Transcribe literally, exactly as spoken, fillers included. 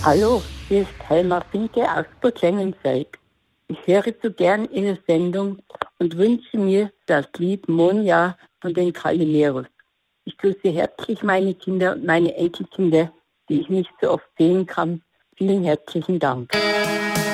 Hallo, hier ist Helma Finke aus Bad Schengenfeld. Ich höre so gern Ihre Sendung und wünsche mir das Lied Monja von den Calimeros. Ich grüße herzlich meine Kinder und meine Enkelkinder, die ich nicht so oft sehen kann. Vielen herzlichen Dank.